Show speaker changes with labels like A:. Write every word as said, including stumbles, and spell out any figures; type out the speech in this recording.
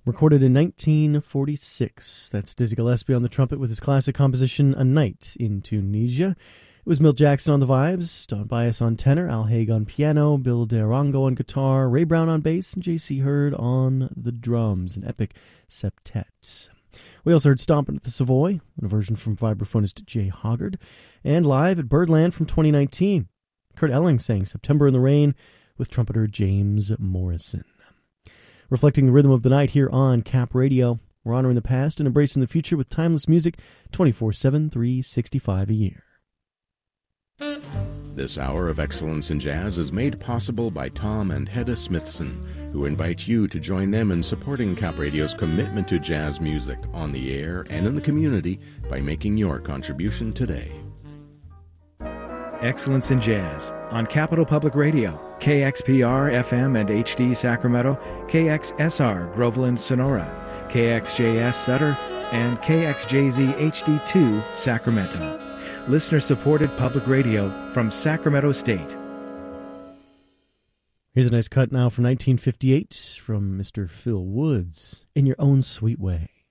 A: Recorded in nineteen forty-six. That's Dizzy Gillespie on the trumpet with his classic composition, A Night in Tunisia. It was Milt Jackson on the vibes, Don Bias on tenor, Al Haig on piano, Bill DeArongo on guitar, Ray Brown on bass, and J C Hurd on the drums. An epic septet. We also heard Stompin' at the Savoy, a version from vibraphonist Jay Hoggard, and live at Birdland from twenty nineteen. Kurt Elling sang September in the Rain with trumpeter James Morrison. Reflecting the rhythm of the night here on Cap Radio, we're honoring the past and embracing the future with timeless music twenty-four seven, three sixty-five a year.
B: This hour of Excellence in Jazz is made possible by Tom and Hedda Smithson, who invite you to join them in supporting Cap Radio's commitment to jazz music on the air and in the community by making your contribution today.
C: Excellence in Jazz on Capital Public Radio, K X P R F M and H D Sacramento, K X S R Groveland Sonora, K X J S Sutter, and K X J Z H D two Sacramento. Listener-supported public radio from Sacramento State.
A: Here's a nice cut now from nineteen fifty-eight from Mister Phil Woods, In Your Own Sweet Way.